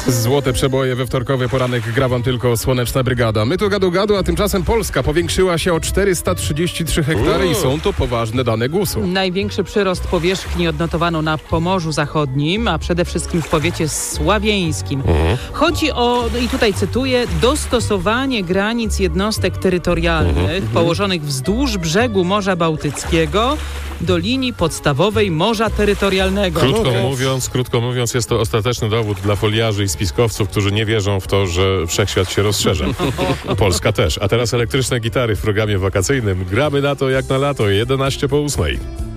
Złote przeboje we wtorkowy poranek gra wam tylko Słoneczna Brygada. My tu gadu, a tymczasem Polska powiększyła się o 433 hektary i są to poważne dane GUS-u. Największy przyrost powierzchni odnotowano na Pomorzu Zachodnim, a przede wszystkim w powiecie sławieńskim. Chodzi o, i tutaj cytuję, dostosowanie granic jednostek terytorialnych położonych wzdłuż brzegu Morza Bałtyckiego do linii podstawowej Morza Terytorialnego. Krótko mówiąc, jest to ostateczny dowód dla foliarzy i spiskowców, którzy nie wierzą w to, że wszechświat się rozszerza. Polska też. A teraz elektryczne gitary w programie wakacyjnym. Gramy na to jak na lato, 11 po 8.